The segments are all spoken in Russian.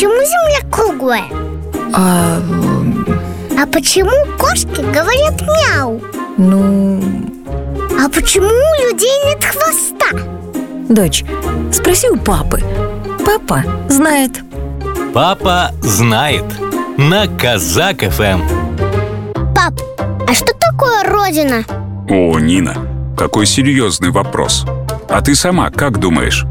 почему Земля круглая? А почему кошки говорят мяу? А почему у людей нет хвоста? Дочь, спроси у папы. Папа знает. Папа знает. На Казак ФМ. Пап, а что такое Родина? О, Нина, какой серьезный вопрос. А ты сама как думаешь?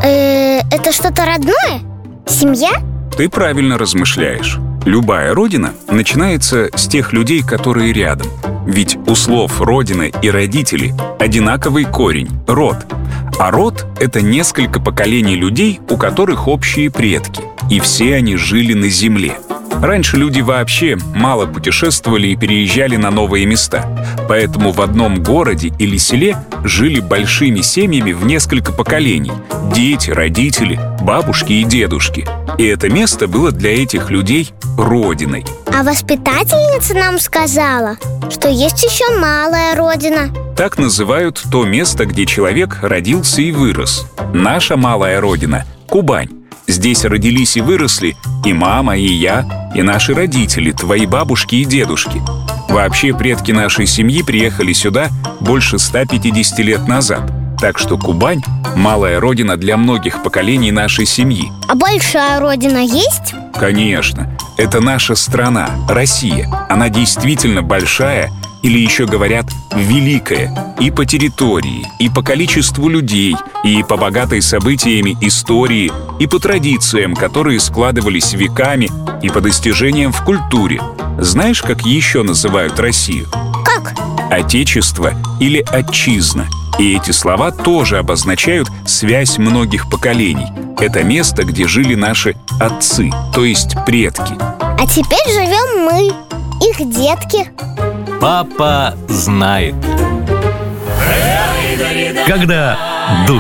Это что-то родное? Семья? Ты правильно размышляешь. Любая родина начинается с тех людей, которые рядом. Ведь у слов «родина» и «родители» одинаковый корень – род. А род — это несколько поколений людей, у которых общие предки. И все они жили на земле. Раньше люди вообще мало путешествовали и переезжали на новые места. Поэтому в одном городе или селе жили большими семьями в несколько поколений. Дети, родители, бабушки и дедушки. И это место было для этих людей родиной. А воспитательница нам сказала, что есть еще малая родина. Так называют то место, где человек родился и вырос. Наша малая родина — Кубань. Здесь родились и выросли и мама, и я, и наши родители, твои бабушки и дедушки. Вообще, предки нашей семьи приехали сюда больше 150 лет назад. Так что Кубань — малая родина для многих поколений нашей семьи. А большая родина есть? Конечно. Это наша страна, Россия. Она действительно большая, или еще говорят «великая», и по территории, и по количеству людей, и по богатой событиями истории, и по традициям, которые складывались веками, и по достижениям в культуре. Знаешь, как еще называют Россию? Как? Отечество или отчизна. И эти слова тоже обозначают связь многих поколений. Это место, где жили наши отцы, то есть предки. А теперь живем мы, их детки. Папа знает. Когда